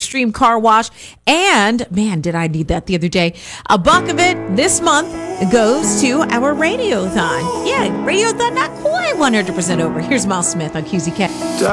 Extreme Car Wash. And man, did I need that the other day. A buck of it this month goes to our Radiothon. Yeah, Radiothon not quite 100% over. Here's Miles Smith on QZK.